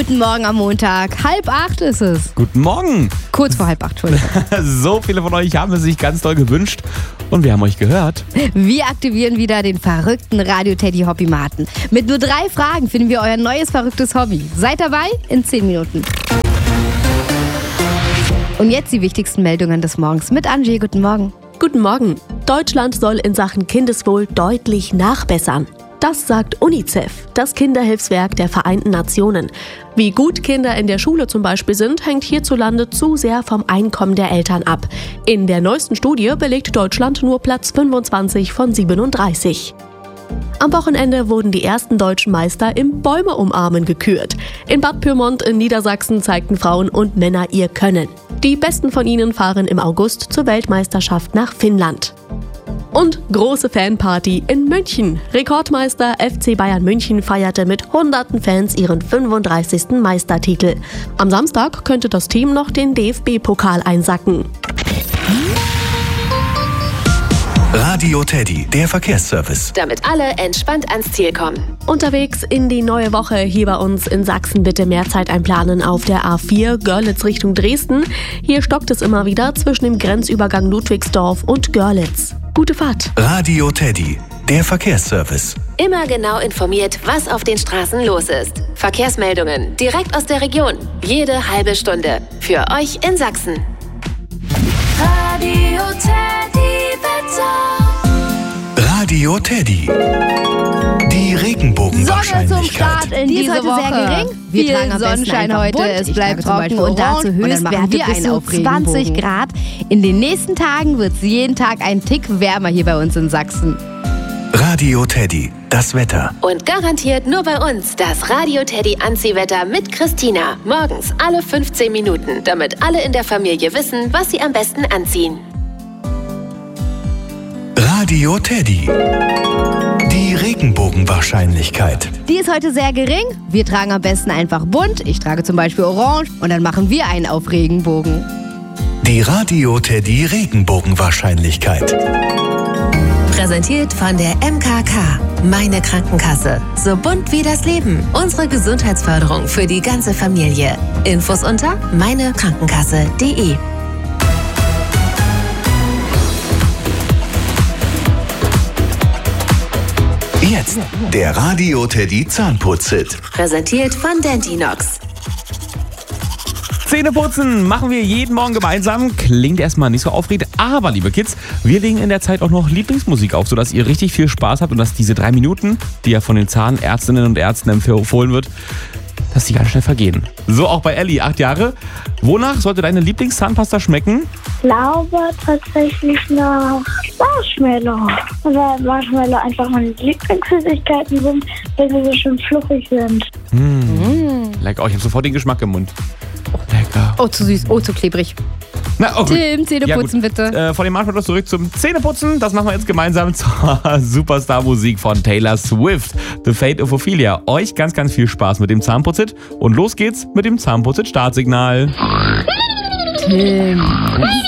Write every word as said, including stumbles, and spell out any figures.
Guten Morgen am Montag. Halb acht ist es. Guten Morgen. Kurz vor halb acht, Entschuldigung. So viele von euch haben es sich ganz doll gewünscht und wir haben euch gehört. Wir aktivieren wieder den verrückten Radio-Teddy-Hobbymaten. Mit nur drei Fragen finden wir euer neues verrücktes Hobby. Seid dabei in zehn Minuten. Und jetzt die wichtigsten Meldungen des Morgens mit Angie. Guten Morgen. Guten Morgen. Deutschland soll in Sachen Kindeswohl deutlich nachbessern. Das sagt UNICEF, das Kinderhilfswerk der Vereinten Nationen. Wie gut Kinder in der Schule zum Beispiel sind, hängt hierzulande zu sehr vom Einkommen der Eltern ab. In der neuesten Studie belegt Deutschland nur Platz fünfundzwanzig von siebenunddreißig. Am Wochenende wurden die ersten deutschen Meister im Bäume umarmen gekürt. In Bad Pyrmont in Niedersachsen zeigten Frauen und Männer ihr Können. Die besten von ihnen fahren im August zur Weltmeisterschaft nach Finnland. Und große Fanparty in München. Rekordmeister F C Bayern München feierte mit hunderten Fans ihren fünfunddreißigsten Meistertitel. Am Samstag könnte das Team noch den D F B-Pokal einsacken. Radio Teddy, der Verkehrsservice. Damit alle entspannt ans Ziel kommen. Unterwegs in die neue Woche hier bei uns in Sachsen bitte mehr Zeit einplanen auf der A vier Görlitz Richtung Dresden. Hier stockt es immer wieder zwischen dem Grenzübergang Ludwigsdorf und Görlitz. Gute Fahrt. Radio Teddy, der Verkehrsservice. Immer genau informiert, was auf den Straßen los ist. Verkehrsmeldungen direkt aus der Region. Jede halbe Stunde. Für euch in Sachsen. Radio Teddy Wetter. Radio Teddy. Die Regenbogenwahrscheinlichkeit. Sonne zum Start in Die ist diese heute Woche. sehr gering. Wir Viel tragen am besten Sonnenschein einfach heute, bunt. es Ich bleibt trage zum trocken Beispiel und dazu orange und dann höchstwerte machen wir bis einen zu auf zwanzig Regenbogen. Grad. In den nächsten Tagen wird es jeden Tag ein Tick wärmer hier bei uns in Sachsen. Radio Teddy, das Wetter. Und garantiert nur bei uns das Radio Teddy Anziehwetter mit Christina. Morgens alle fünfzehn Minuten, damit alle in der Familie wissen, was sie am besten anziehen. Radio Teddy. Die Regenbogenwahrscheinlichkeit. Die ist heute sehr gering. Wir tragen am besten einfach bunt. Ich trage zum Beispiel orange und dann machen wir einen auf Regenbogen. Die Radio Teddy Regenbogenwahrscheinlichkeit. Präsentiert von der M K K. Meine Krankenkasse. So bunt wie das Leben. Unsere Gesundheitsförderung für die ganze Familie. Infos unter meine krankenkasse punkt de. Jetzt der Radio Teddy Zahnputz-Hit. Präsentiert von Dentinox. Zähneputzen machen wir jeden Morgen gemeinsam. Klingt erstmal nicht so aufregend, aber liebe Kids, wir legen in der Zeit auch noch Lieblingsmusik auf, sodass ihr richtig viel Spaß habt und dass diese drei Minuten, die ja von den Zahnärztinnen und Ärzten empfohlen wird, dass die ganz schnell vergehen. So auch bei Ellie, acht Jahre. Wonach sollte deine Lieblingszahnpasta schmecken? Ich glaube tatsächlich nach Marshmallow. Weil Marshmallow einfach meine Lieblingssüßigkeiten sind, weil sie so schön fluffig sind. Mmh. Lecker, oh, ich habe sofort den Geschmack im Mund. Lecker. Oh, zu süß, oh, zu klebrig. Na, oh, gut. Tim, Zähneputzen Ja, bitte. Äh, von dem Marshmallows zurück zum Zähneputzen. Das machen wir jetzt gemeinsam zur Superstar-Musik von Taylor Swift. The Fate of Ophelia. Euch ganz, ganz viel Spaß mit dem Zahnputzit. Und los geht's mit dem Zahnputzit-Startsignal. Tim.